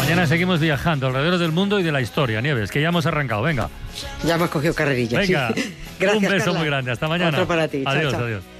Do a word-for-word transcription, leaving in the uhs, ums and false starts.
Mañana seguimos viajando alrededor del mundo y de la historia, Nieves, que ya hemos arrancado. Venga. Ya hemos cogido carrerilla. Venga. Sí. Gracias, un beso Carla. muy grande. Hasta mañana. Otro para ti. Adiós, Chao, chao. adiós.